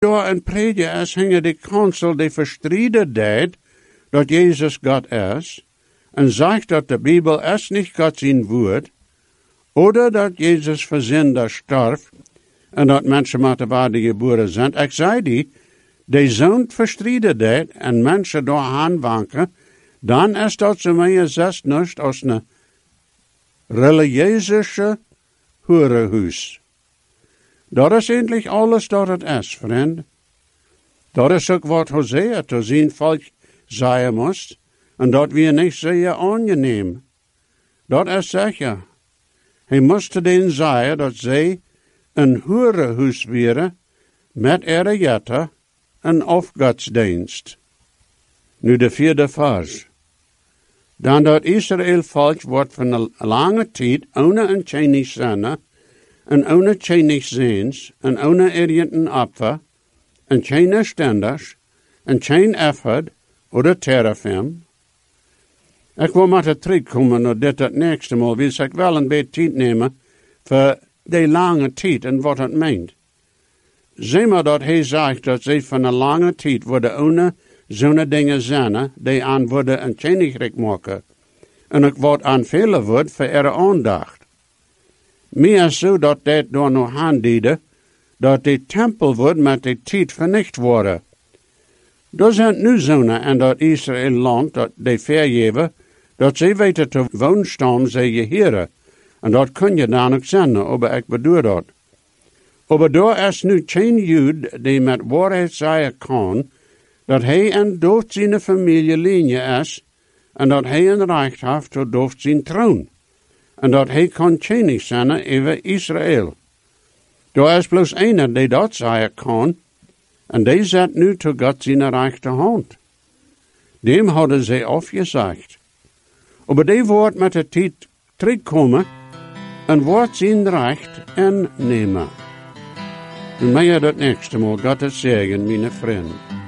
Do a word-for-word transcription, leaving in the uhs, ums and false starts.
door een prediker is, hingen de kansel die verstreden deed, dat Jezus God is, en zegt dat de Bijbel is niet God zijn woord, oder dat Jezus voor zinder starf, en dat mensen met de waarde geboren zijn. Ik zei die, die zo'n verstreden deed, en mensen door aanwanken, dan is dat zo mij zes niet als een religieuze hurenhuis. Dat is eigenlijk alles dat het is, vriend. Dat is ook wat Hosea te zijn volk zeggen moest, en dat we niet zeer aangeneem. Dat is zeker. Hij moest denen zeggen dat zij een hurenhuis waren, met ihre jetten en afgodsdienst. Nu de vierde vers. Dan dat Israël volk wordt van een lange tijd ohne een Chinese zenne, en ohne Chinese zins, en ohne irgendein Opfer, en geen stenders, en geen effort, oder terrafim. Ik wil maar terugkomen naar dit het nächste Mal, wil ik wel een beetje tijd nemen voor die lange tijd en wat het meent. Zie maar dat hij zegt dat ze van een lange tijd worden ohne zo'n dingen zijn, die aan worden een koninkrijk maken. En ook wat aan velen wordt voor ihre aandacht. Meer zo dat dit door nog aandiede, dat de tempel wordt met de tijd vernicht worden. Er zijn nu zonen en dat Israël land, dat de vergeven, dat ze weten te woon staan, zei je heren. En dat kun je dan ook zenden, maar ik bedoel dat. Maar daar is nu geen Jood die met waarheid zeggen kan, dat hij een door zijn familielinie is, en dat hij een recht heeft tot door zijn troon. En dat hij kan koning zijn over Israël. Er is bloos een die dat zeggen kan, en die zet nu tot God zijn rechterhand. Dem hadden ze afgezegd. Maar die wordt met de tijd terugkomen en wordt zijn recht innemen. En mij dat nächste Mal, God het zegen, mijn vriend.